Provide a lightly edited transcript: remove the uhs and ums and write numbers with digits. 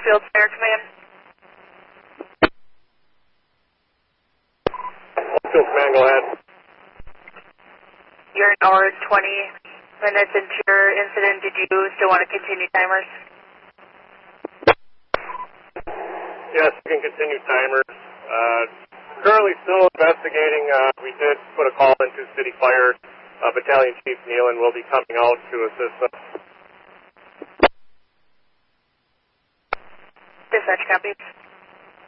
Field Fire Command. Field Command, go ahead. You're an hour and 20 minutes into your incident. Did you still want to continue timers? Yes, we can continue timers. Currently still investigating. We did put a call into City Fire. Battalion Chief Nealon will be coming out to assist us. Dispatch copies.